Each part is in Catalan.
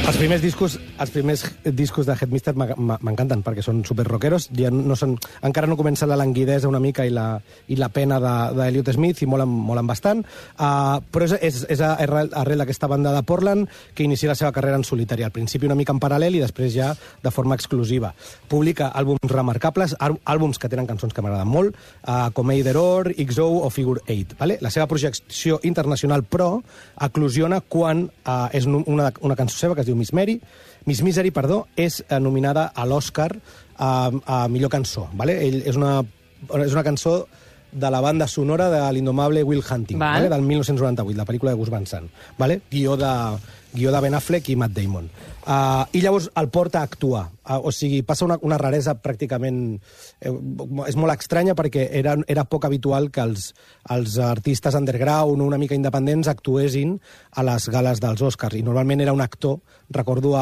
Els primers discos de Headmister m'encanten, perquè són superrockeros. Ja no són, encara no comença la languidesa una mica i la pena d'Elliott Smith, i molen bastant. Però és arrel d'aquesta banda de Portland que inicia la seva carrera en solitari. Al principi una mica en paral·lel i després ja de forma exclusiva. Publica àlbums remarcables, àlbums que tenen cançons que m'agraden molt, com Either Or, XO o Figure 8. Vale? La seva projecció internacional, però, eclosiona quan és una cançó seva que es diu Miss Misery, és nominada a l'Oscar a millor cançó. Vale? És una cançó de la banda sonora de l'indomable Will Hunting, vale? Del 1998, la pel·lícula de Gus Van Sant. Vale? Guió de Ben Affleck i Matt Damon. I llavors el porta a actuar. O sigui, passa una raresa pràcticament... és molt estranya perquè era poc habitual que els artistes underground o una mica independents actuessin a les gales dels Oscars. I normalment era un actor, recordo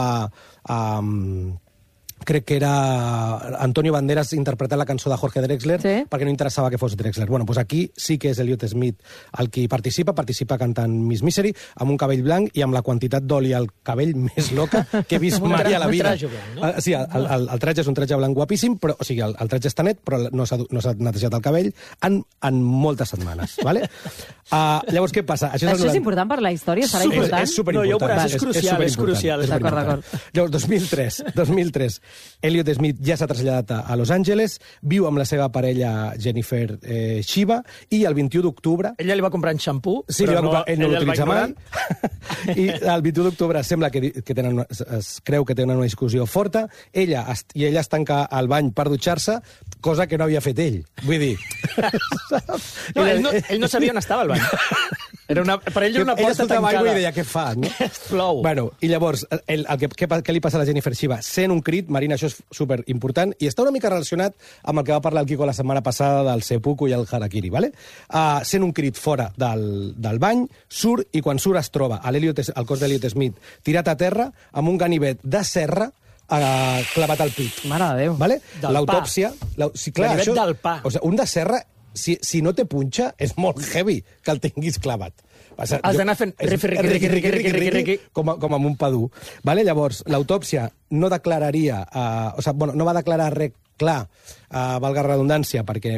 crec que era Antonio Banderas interpretant la cançó de Jorge Drexler, sí? Perquè no interessava que fos Drexler. Bueno, doncs aquí sí que és Elliott Smith el qui participa cantant Miss Misery, amb un cabell blanc i amb la quantitat d'oli al cabell més loca que he vist mai a la vida. Un traje blanc, no? Sí, el traje és un traje blanc guapíssim, però, o sigui, el traje està net, però no s'ha netejat el cabell en moltes setmanes. Vale? Llavors, què passa? Això és important per la història? Serà important? És superimportant. No, és crucial. D'acord. Llavors, 2003, Elliott Smith ja s'ha traslladat a Los Angeles, viu amb la seva parella Jennifer Shiva, i el 21 d'octubre... Ella li va comprar un xampú, sí, però ell no l'utilitza mai. I el 21 d'octubre sembla que es creu que tenen una discussió forta. Ella es tanca al bany per dutxar-se, cosa que no havia fet ell. Vull dir... No, ell no sabia on estava el bany. Per ell era una porta tancada. Ella i deia, què fa? No? Plou. Bueno, i llavors, què li passa a la Jennifer Shiva? Sent un crit, Marina, això és superimportant, i està una mica relacionat amb el que va parlar el Quico la setmana passada del seppuku i el harakiri, ¿vale? Sent un crit fora del bany, surt, i quan surt es troba el cos d'Elliott Smith tirat a terra amb un ganivet de serra clavat al pit. Mare de Déu. Vale? L'autòpsia... Sí, clar, ganivet del pa. O sigui, un de serra, si no té punxa, és molt heavy que el tinguis clavat. Has d'anar fent riqui, com amb un pa dur. Vale? Llavors, l'autòpsia no declararia... no va declarar res clar, valga redundància, perquè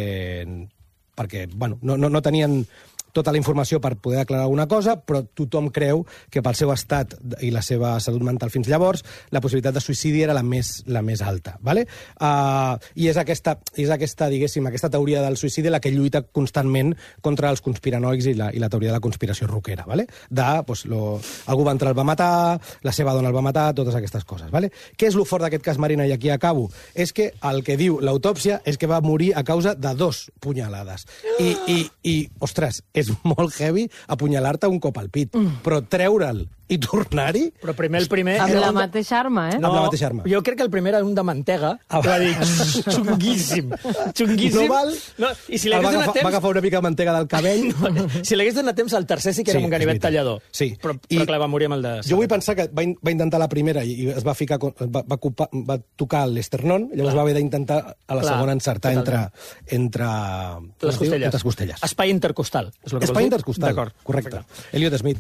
no tenien tota la informació per poder declarar alguna cosa, però tothom creu que pel seu estat i la seva salut mental fins llavors, la possibilitat de suïcidi era la més alta. Vale? I és aquesta, diguéssim, aquesta teoria del suïcidi la que lluita constantment contra els conspiranoics i la teoria de la conspiració rockera. Vale? Algú va entrar, el va matar, la seva dona el va matar, totes aquestes coses. Vale? Què és lo fort d'aquest cas, Marina, i aquí acabo? És que el que diu l'autòpsia és que va morir a causa de 2 punyalades. I ostres, és molt heavy apunyalar-te un cop al pit, però treure'l i tornar-hi... Però primer el primer... Amb la mateixa arma, eh? Amb la mateixa arma. Jo crec que el primer era un de mantega, va dir, xunguíssim. No val? No, i si l'hagués donat temps... Va agafar una mica de mantega del cabell. Si l'hagués donat temps, el tercer sí que era un ganivet tallador. Sí. Però clar, va morir amb el de... Jo vull pensar que va intentar la primera i es va ficar... Va tocar l'esternón, llavors va haver d'intentar a la segona encertar entre les costelles. Espai intercostal. Espai intercostal, correcte. Elliott Smith.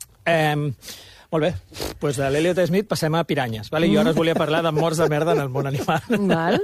Molt bé, doncs de l'Elliott Smith passem a piranyes. Vale? Jo ara us volia parlar de morts de merda en el món animal. Val.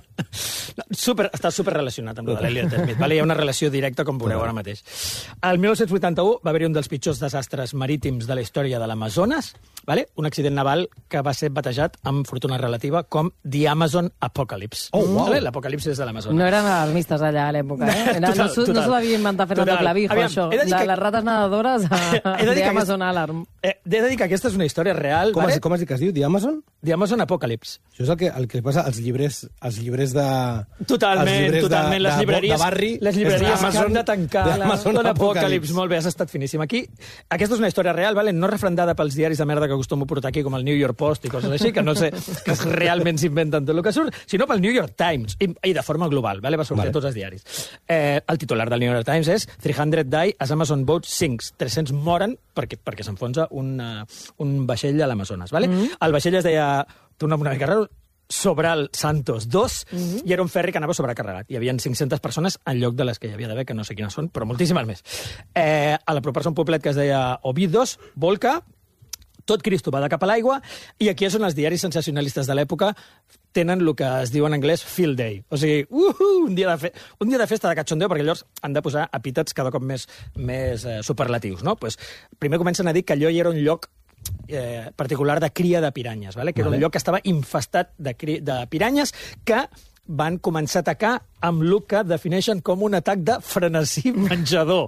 Està super relacionat amb l'Elliott Smith. Vale? Hi ha una relació directa, com veureu ara mateix. El 1981 va haver un dels pitjors desastres marítims de la història de l'Amazones, vale? Un accident naval que va ser batejat amb fortuna relativa com The Amazon Apocalypse. Oh, wow. Vale? L'apocalipsis de l'Amazones. No eren alarmistes allà a l'època, eh? No s'ho devia inventar Fernando Clavijo, això. De les rates nedadores a The Amazon Alarm. He de dir que aquesta és una història real. Com has dit que es diu? The Amazon? The Amazon Apocalypse. Això és el que passa als llibres de... Totalment. Les llibreries, de barri. Les llibreries que han de tancar l'Apocalipse. Molt bé, has estat finíssim. Aquí, aquesta és una història real, vale? No refrendada pels diaris de merda que acostumo a portar aquí, com el New York Post i coses així, que no sé que realment s'inventen tot el que surt, sinó pel New York Times, i de forma global, vale? Va sortir a tots els diaris. El titular del New York Times és 300 die as Amazon boat sinks. 300 moren perquè s'enfonsa un vaixell a l'Amazones. Vale? El vaixell es deia, té un nom una mica raro, Sobral Santos 2, i era un ferri que anava sobrecarregat. Hi havia 500 persones en lloc de les que hi havia d'haver, que no sé quines són, però moltíssimes més. A l'apropar-se un poblet que es deia Obidos, Volca, tot Cristo va de cap a l'aigua, i aquí és on els diaris sensacionalistes de l'època tenen el que es diu en anglès field day. O sigui, un dia de festa de cachondeo, perquè llavors han de posar epítets cada cop més superlatius, no? Pues, primer comencen a dir que allò hi era un lloc particular de cria de piranyes, ¿vale? Que era un lloc que estava infestat de piranyes que van començar a atacar amb el que defineixen com un atac de frenesí menjador.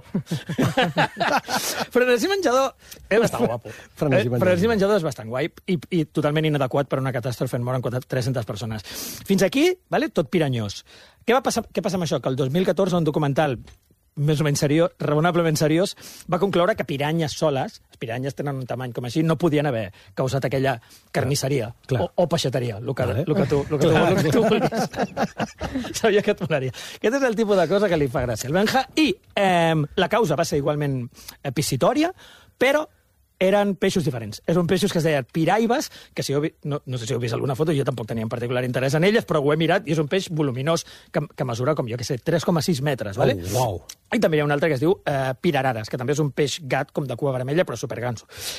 Frenesí menjador és bastant guapo. Frenesí menjador és bastant guai i totalment inadequat per a una catàstrofe en moren 300 persones. Fins aquí, vale? Tot piranyós. Què passa amb això? Que el 2014 un documental més o menys seriós, raonablement seriós, va concloure que piranyes soles, les piranyes tenen un tamany com així, no podien haver causat aquella carnisseria o peixateria, el que tu vulguis. Sabia que et molaria. Aquest és el tipus de cosa que li fa gràcia al Benja, i la causa va ser igualment piscitòria, però eren peixos diferents. És un peixos que es deia piraibes, que no sé si heu vist alguna foto, jo tampoc tenia en particular interès en elles, però ho he mirat i és un peix voluminós que mesura, com jo que sé, 3,6 metres. Vale? Wow. I també hi ha un altre que es diu pirarares, que també és un peix gat com de cua vermella, però superganso.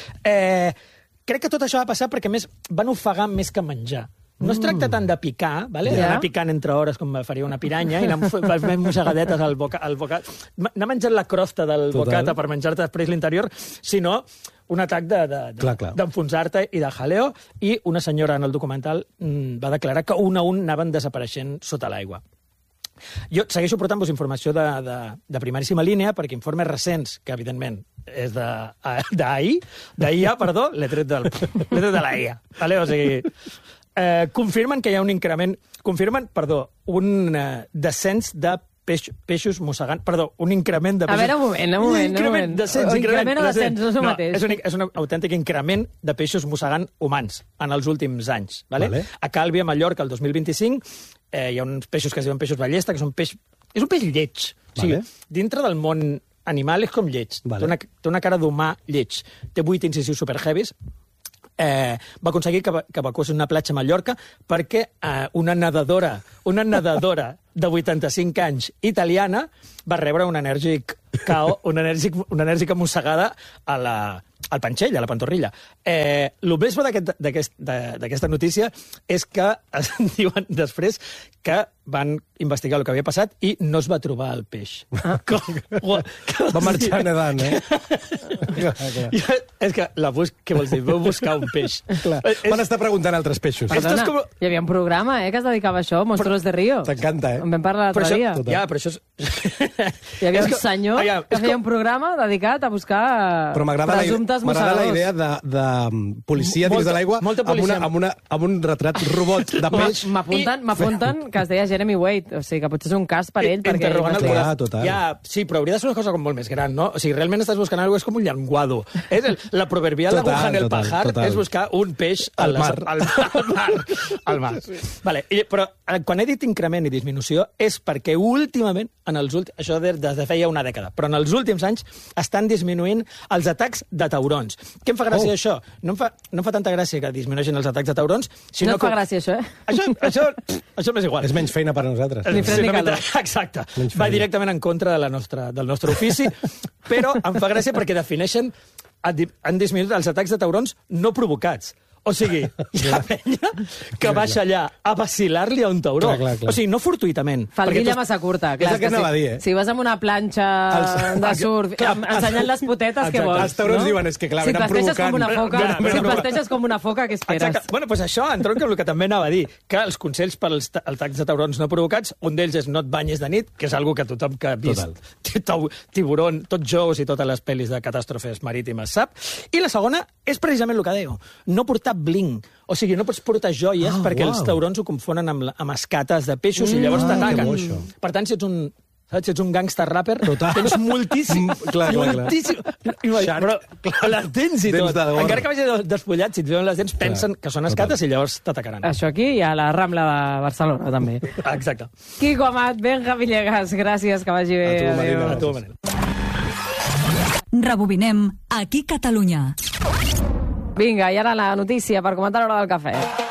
Crec que tot això va passar perquè més van ofegar més que menjar. No es tracta tant de picar, ¿vale? Anar picant entre hores com faria una piranya i anar fent mossegadetes al bocat. Anar menjant la crosta del bocata per menjar-te després l'interior, sinó un atac d'enfonsar-te i de jaleo, i una senyora en el documental va declarar que un a un anaven desapareixent sota l'aigua. Jo segueixo portant-vos informació de primeríssima línia, perquè informes recents, que evidentment és d'ahir, l'he tret de la IA. Vale? O sigui, confirmen que hi ha un increment... un descens de peixos mossegant... Perdó, un increment de peixos... A veure, un moment. Increment o descens, no és el mateix. És un autèntic increment de peixos mossegant humans en els últims anys. Vale? A Calvi, a Mallorca, el 2025, hi ha uns peixos que es diuen peixos ballesta, que és un peix lleig. O sigui, dintre del món animal és com lleig. Té una cara d'humà lleig. Té 8 incisius superheavies. Va aconseguir que evacués una platja a Mallorca perquè una nedadora de 85 anys italiana va rebre un enèrgic KO, una enèrgica mossegada al panxell, a la pantorrilla. El més bo d'aquesta notícia és que es diuen després que van investigar el que havia passat i no es va trobar el peix. Va marxar nedant, És que què vols dir? Vau buscar un peix. Van estar preguntant altres peixos. Perdona, hi havia un programa que es dedicava a això, Monstruos de Río. T'encanta, En vam parlar l'altre dia. Ja, però això és... Hi havia un senyor que feia un programa dedicat a buscar presumptes mossegadors. M'agrada la idea de policia dins de l'aigua amb un retrat robot de peix. M'apunten que es deia Jeremy Wade, o sigui que potser és un cas per ell. Interrogant el total. Sí, però hauria de ser una cosa com molt més gran, no? O sigui, realment estàs buscant alguna cosa, és com un llenguado. La proverbial aguja en el pajar és buscar un peix al mar. Vale, però quan he dit increment i disminució és perquè últimament, això des de feia una dècada, però en els últims anys estan disminuint els atacs de taurons. Què em fa gràcia això? No em fa tanta gràcia que disminueixin els atacs de taurons, sinó no et fa gràcia, això, Això m'és igual. És menys feina per a nosaltres. Exacte. Va directament en contra del nostre ofici, però em fa gràcia perquè defineixen, han disminuït els atacs de taurons no provocats. O sigui, la penya que baixa allà a vacilar-li a un tauró. Clar. O sigui, no fortuïtament. Faldilla massa curta. És el que anava a dir, Si vas amb una planxa de surf ensenyant les potetes, què vols? Els taurons diuen, és que clar, venen provocant. Si planteixes com una foca, què esperes? Exacte. Bueno, doncs això entronca amb el que també anava a dir, que els consells per als atacs de taurons no provocats, un d'ells és no et banyes de nit, que és algo que tothom que ha vist Tiburón, tot Jaws i totes les pel·lis de catàstrofes marítimes sap. I la segona és precisament el que deia, no portar bling. O sigui, no pots portar joies perquè els taurons ho confonen amb escates de peixos i llavors t'ataquen. Per tant, si ets un gangster rapper, tens moltíssim... moltíssim... Però les dents i tot. Encara que vagi despullat, si et veuen les dents, pensen que són escates i llavors t'atacaran. Això aquí i a la Rambla de Barcelona, també. Exacte. Quico Amat, Benja Villegas, gràcies, que vagi bé. A tu, Manel. Rebobinem aquí Catalunya. Vinga, i ara la notícia per comentar l'hora del cafè.